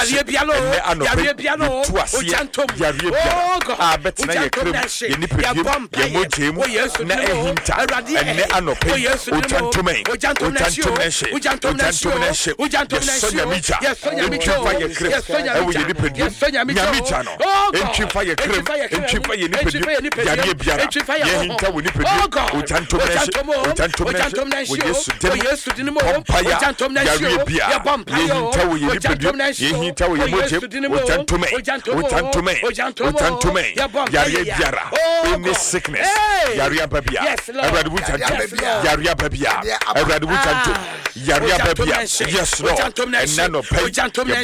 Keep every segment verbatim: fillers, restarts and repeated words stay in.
Yarie bialo. Yarie bialo. Ojantom. Yarie bialo. Ah, betna ye krem. Ye ni pediem. Ye mojem. Na ehinta. Ene anope. Ojantom. Ojantom neshe. Ojantom neshe. Ojantom neshe. Yes, Sonya Micho. Yes, Sonya Micho. Yes, Sonya Micho. Nyamicha no. Entwifa ye krem. Entwifa ye ni pediem. Yarie bialo. Ye hinta wo ni pediem. Ojantom neshe. Ojantom neshe. Wo Yesu demo. Yesu demo. Ojantom neshe. Yarie bialo. Ye hinta wo ye ni pediem. Ye hinta wo ye mojem. Ojantom. Ojantom. Ojantom. Yarie biara. Any sickness. Yarie babia. Everybody wujantom. Yarie babia. Everybody wujantom. Yarie babia. Yes Lord. And none of pay.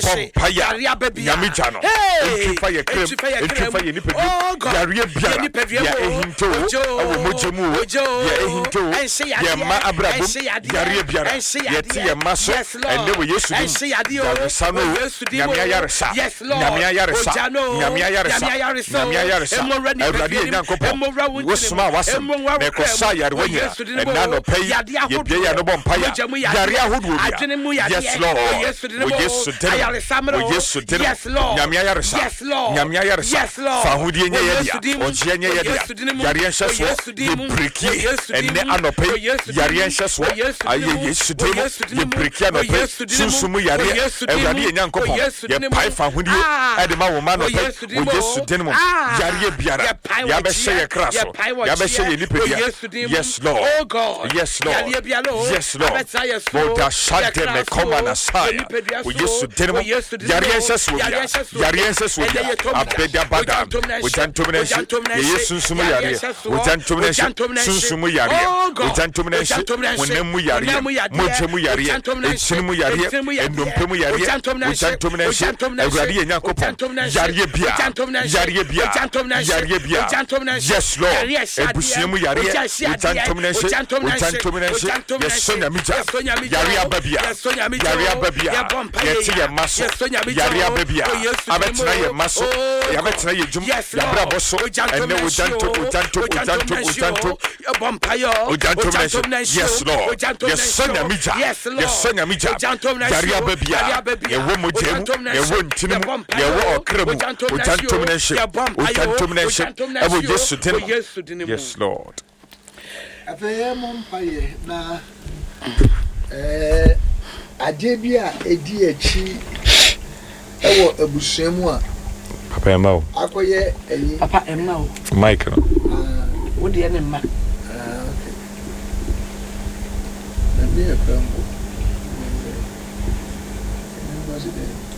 Yarie babia. Nyamicha no. Entwifa ye krem. Entwifa ye ni pediem. Yarie biara. Ya ehinto. Awo mojemu. Ya ehinto. Ya ma abrabum. Yarie biara. Ye ti ye maso. Ene wo Yesu dim. Yaresano. Nyamia yaresa. Nyamia yaresa. Nyamia yaresa. Nyamia yaresa. Everybody nyankopon. Wosma wasem. Mekosa yarwenya. Ena no pay. Ye bia ya no bompaya. Yare ahodo bia. Yes Lord. Wo Yesu dim. Wo Yesu dim. Nyamia yaresa. Nyamia yaresa. Fa hodie nye yedia. Oje nye yedia. Yare enhyeso. Ye breki. Ene anope. Yare enhyeso. Aye Yesu dim. Ye breki anope. Sunsumu yare. Everybody nyankopon. Ye pai fa hodie. Ade ma wo ma no pe. Wo Yesu dim. Yare biara. Ya be she ye kraso. Ya be she ye nipedia. Yes Lord. Oh God. Yes Lord. Yes Lord. Moda shante me koma na saya. Wo Yesu dim. Yare enhyeso bia. Yare enhyeso bia. Abeda bada. Wo jantom na shi. Ye sunsumu yare. Wo jantom na shi. Sunsumu yare. Wo jantom na shi. Wonemu yare. Mojemu yare. Echinimu yare. Endompemu yare. Wo jantom na shi. Awurade ye nyakopon. Yare bia. Yare bia. Yare bia. Yes Lord. Ebusiemu yare. Wo jantom na shi. Wo jantom na shi. Yes Sonya Micha. Yare ababia. Yare ababia. Yeti ye maso. Yare ababia. Abetna ye maso. Abetna ye jum. Yabra boso. Ene wo janto. Wo janto. Wo janto. Wo janto. Wo janto na shi. Yes Lord. Yes Sonya Micha. Yes Sonya Micha. Yare ababia. Ye wo mojem. Ye wo ntinimu. Ye wo okremu. Wo janto na shi. Wo janto na shi. Ewo Yesu dim. Yes Lord. Afeye mompaye na eh ade bia edi achi ewo abusuamu a Papa Emma. Akoye eyi. Papa Emma o. Mike no. Ah, wo de ne ma. Ah, okay. Na me e pambo.